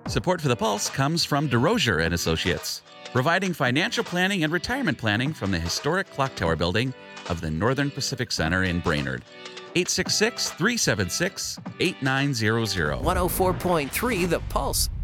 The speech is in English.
Support for The Pulse comes from DeRosier and Associates, providing financial planning and retirement planning from the historic Clock Tower building of the Northern Pacific Center in Brainerd. 866-376-8900. 104.3 The Pulse.